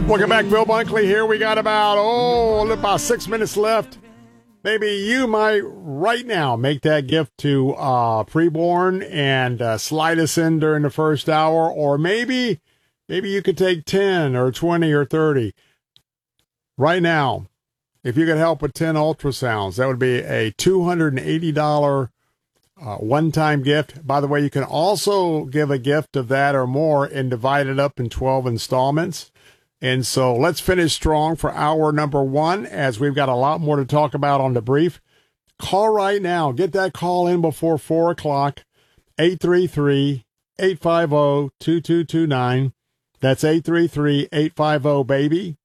Welcome back, Bill Bunkley here. We got about 6 minutes left. Maybe you might right now make that gift to preborn and slide us in during the first hour, or maybe you could take 10 or 20 or 30 right now. If you could help with 10 ultrasounds, that would be a $280 one-time gift. By the way, you can also give a gift of that or more and divide it up in 12 installments. And so let's finish strong for hour number one, as we've got a lot more to talk about on the brief. Call right now. Get that call in before 4 o'clock, 833-850-2229. That's 833-850-BABY,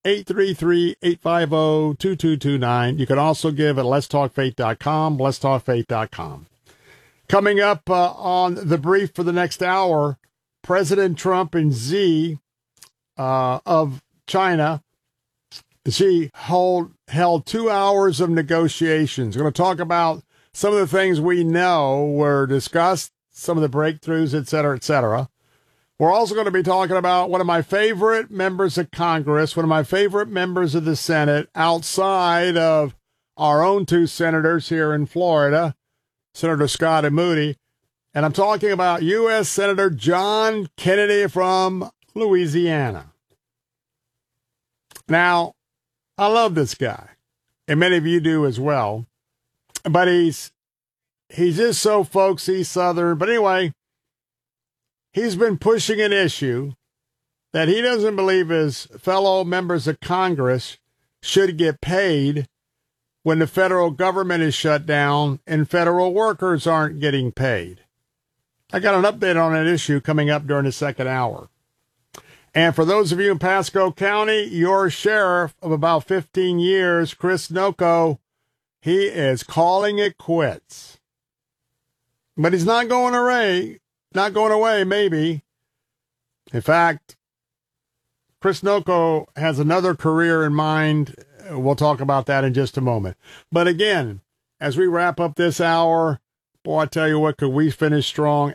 833-850-2229. You can also give at letstalkfaith.com, letstalkfaith.com. Coming up on the brief for the next hour, President Trump and Xi of China. Xi held 2 hours of negotiations. We're going to talk about some of the things we know were discussed, some of the breakthroughs, et cetera, et cetera. We're also going to be talking about one of my favorite members of Congress, one of my favorite members of the Senate, outside of our own 2 senators here in Florida, Senator Scott and Moody. And I'm talking about U.S. Senator John Kennedy from Louisiana. Now, I love this guy, and many of you do as well, but he's just so folksy, Southern. But anyway, he's been pushing an issue that he doesn't believe his fellow members of Congress should get paid when the federal government is shut down and federal workers aren't getting paid. I got an update on that issue coming up during the second hour. And for those of you in Pasco County, your sheriff of about 15 years, Chris Noko, he is calling it quits. But he's not going away, maybe. In fact, Chris Noko has another career in mind. We'll talk about that in just a moment. But again, as we wrap up this hour, boy, I tell you what, could we finish strong?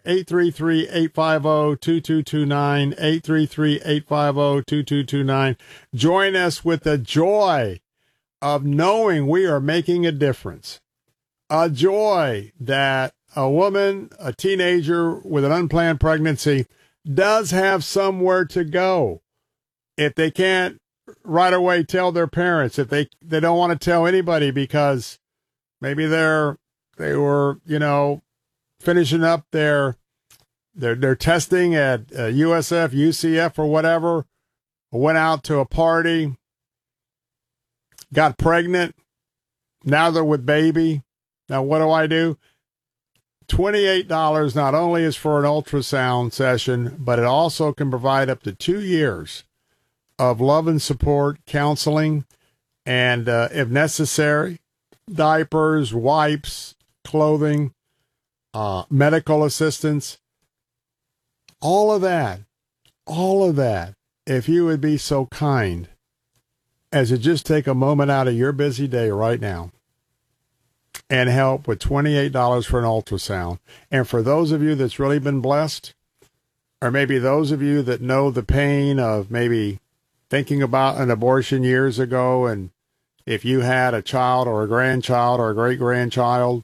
833-850-2229, 833-850-2229. Join us with the joy of knowing we are making a difference. A joy that a woman, a teenager with an unplanned pregnancy, does have somewhere to go. If they can't right away tell their parents, if they don't want to tell anybody because maybe they were, finishing up their testing at USF, UCF, or whatever, went out to a party, got pregnant, now they're with baby. Now what do? $28 not only is for an ultrasound session, but it also can provide up to 2 years of love and support, counseling, and if necessary, diapers, wipes, clothing, medical assistance, all of that, if you would be so kind as to just take a moment out of your busy day right now and help with $28 for an ultrasound. And for those of you that's really been blessed, or maybe those of you that know the pain of maybe thinking about an abortion years ago, and if you had a child or a grandchild or a great-grandchild,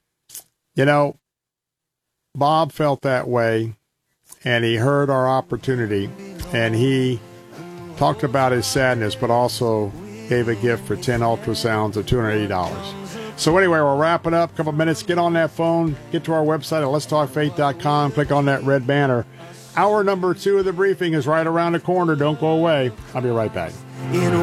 Bob felt that way, and he heard our opportunity, and he talked about his sadness, but also gave a gift for 10 ultrasounds of $280. So anyway, we're wrapping up. A couple minutes. Get on that phone. Get to our website at letstalkfaith.com. Click on that red banner. Hour number 2 of the briefing is right around the corner. Don't go away. I'll be right back.